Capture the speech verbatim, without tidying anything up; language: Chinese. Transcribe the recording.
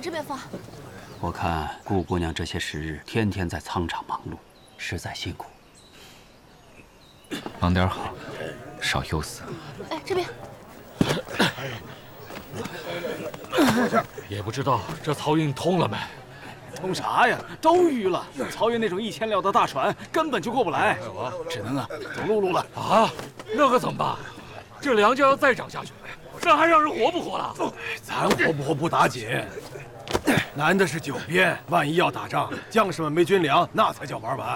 这边放。 我看顾姑娘这些时日天天在仓场忙碌，实在辛苦。 忙点好，少忧思。 哎，这边。 也不知道这漕运通了没？ 通啥呀？都淤了。漕运那种一千料的大船根本就过不来，只能啊走陆路了。 啊，那可怎么办？这粮价要再涨下去，这还让人活不活了？ 咱活不活不打紧，难的是九边，万一要打仗，将士们没军粮，那才叫玩完。